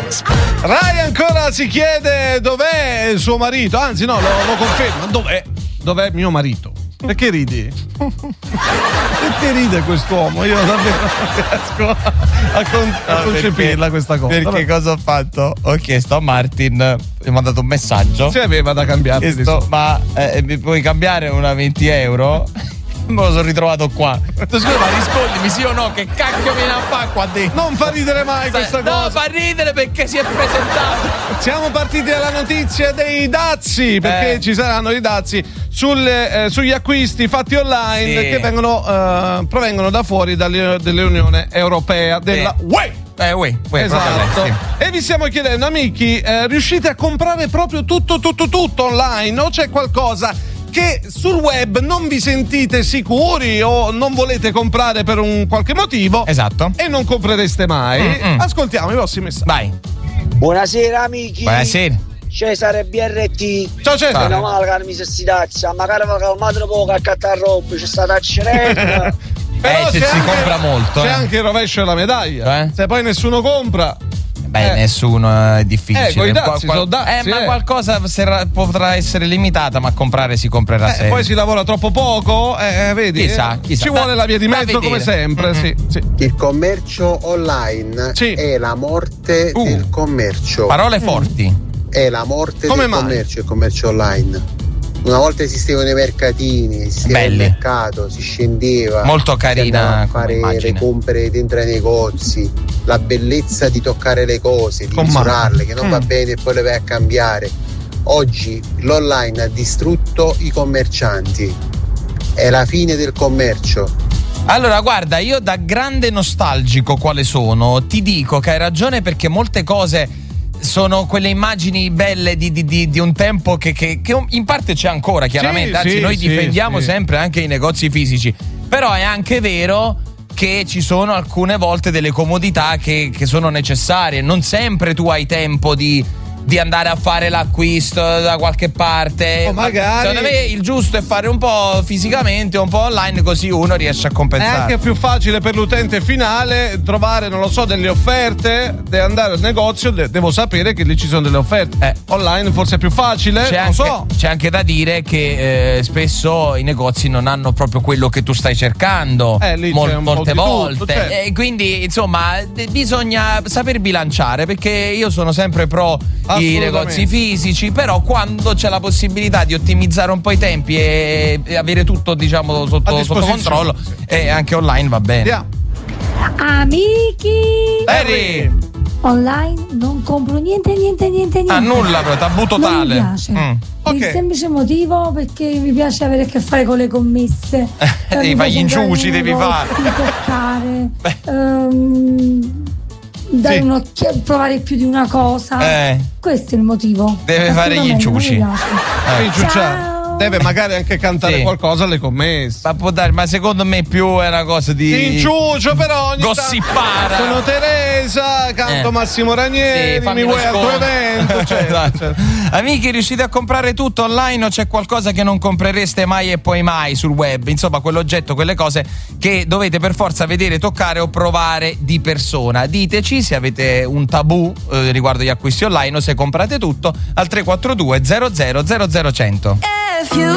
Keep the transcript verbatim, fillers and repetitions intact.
Rai ancora si chiede dov'è il suo marito, anzi no, lo, lo conferma, dov'è? Dov'è mio marito? Perché ridi? Perché ride quest'uomo? Io davvero non riesco a, con- a no, concepirla perché, questa cosa. Perché Vabbè. cosa ho fatto? Ho chiesto a Martin, mi ha mandato un messaggio. Se aveva da cambiare. Chiesto, ma eh, mi puoi cambiare una venti euro? Me lo sono ritrovato qua. Scusa, ma rispondimi sì o no, che cacchio viene a fare qua dentro? Non fa ridere mai questa no, cosa. No, fa ridere perché si è presentato. Siamo partiti dalla notizia dei dazi, perché Eh. ci saranno i dazi sulle, eh, sugli acquisti fatti online Sì. che vengono eh, provengono da fuori dalle, dell'Unione Europea, della Sì. U E. Eh, uè, uè, Esatto. sì. E vi stiamo chiedendo, amici, eh, riuscite a comprare proprio tutto, tutto, tutto online o c'è qualcosa che sul web non vi sentite sicuri o non volete comprare per un qualche motivo? Esatto. E non comprereste mai? Mm-mm. Ascoltiamo i vostri messaggi. Vai. Buonasera amici. Buonasera. Cesare B R T. Ciao Cesare. Meno male che mi si stazza, magari va calmato un po' che accatta roba, c'è stata acceretta. Però Eh, se c'è si anche- compra molto, c'è eh. anche il rovescio della medaglia. Eh? Se poi nessuno compra, Beh, Eh. nessuno è difficile. Eh, coi dazi, Qual- sono dazi, eh, ma eh. qualcosa sarà- potrà essere limitata, ma comprare si comprerà eh, sempre. poi si lavora troppo poco, eh, vedi? Chissà, eh, chissà. Ci Da- vuole la via di da mezzo come vedere. sempre. Mm-hmm. Sì, sì. Il commercio online Sì. è la morte Uh. del commercio. Parole forti. È la morte Come del mai? commercio, il commercio online. Una volta esistevano i mercatini, esisteva Belli. il mercato, si scendeva. Molto si carina andava a come fare immagine. le compere dentro ai negozi, la bellezza di toccare le cose, di Con misurarle, che non Mm. va bene e poi le vai a cambiare. Oggi l'online ha distrutto i commercianti. È la fine del commercio. Allora, guarda, io da grande nostalgico quale sono, ti dico che hai ragione, perché molte cose sono quelle immagini belle di, di, di, di un tempo che, che, che in parte c'è ancora, chiaramente. Sì, Anzi, sì, noi sì, difendiamo sì. sempre anche i negozi fisici. Però è anche vero che ci sono alcune volte delle comodità che, che sono necessarie. Non sempre tu hai tempo di, di andare a fare l'acquisto da qualche parte. O magari- Secondo me il giusto è fare un po' fisicamente, un po' online, così uno riesce a È compensare. anche più facile per l'utente finale trovare, non lo so, delle offerte, de- andare al negozio, de- devo sapere che lì ci sono delle offerte. Eh. Online forse è più facile, C'è non anche, so. c'è anche da dire che eh, spesso i negozi non hanno proprio quello che tu stai cercando Eh, lì mol- c'è un po' molte di tutto, volte. certo. E quindi insomma d- bisogna saper bilanciare, perché io sono sempre pro i Assolutamente. negozi fisici, però quando c'è la possibilità di ottimizzare un po' i tempi e, e avere tutto, diciamo, A sotto, sotto disposizione, controllo, sì. e anche online va bene. Andiamo. Amici, Harry! online non compro niente, niente, niente, niente. Ah, nulla, però, tabù totale. Non mi piace. Mm. Ok. Il semplice motivo perché mi piace avere a che fare con le commesse. Eh, devi mi fare gli piace entrare inciuci, nei devi negozi, fare. toccare, ehm, dare Sì. un'occhiata, provare più di una cosa. Eh. Questo è il motivo. Deve fare gli Assolutamente, non mi inciuci. piace. Eh, Inciuccia, Ciao. deve magari anche cantare Sì. qualcosa alle commesse. Ma può dare, ma secondo me più è una cosa di Inciuccio però ogni gossipara. tanto. Sono Teresa, canto Eh. Massimo Ranieri, Sì, fammi mi lo vuoi al tuo sconto. evento? Certo, Esatto. certo. Amici, riuscite a comprare tutto online o c'è qualcosa che non comprereste mai e poi mai sul web? Insomma, quell'oggetto, quelle cose che dovete per forza vedere, toccare o provare di persona. Diteci se avete un tabù eh, riguardo gli acquisti online o se comprate tutto al tre quattro due zero zero zero zero cento. If you